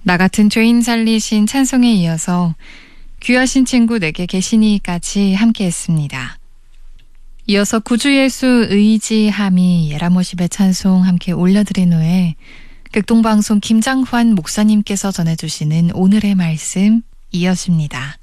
나 같은 죄인 살리신 찬송에 이어서 귀하신 친구 내게 계시니까지 함께했습니다. 이어서 구주예수 의지함이 예라모십의 찬송 함께 올려드린 후에 극동방송 김장환 목사님께서 전해주시는 오늘의 말씀 이어집니다.